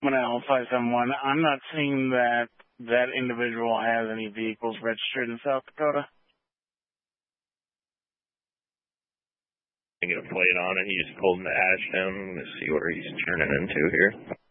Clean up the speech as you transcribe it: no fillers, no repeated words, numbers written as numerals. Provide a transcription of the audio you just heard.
Manel 571. I'm not seeing that that individual has any vehicles registered in South Dakota. I get a plate on it. He just pulled into Ashdown. Let's see where he's turning into here.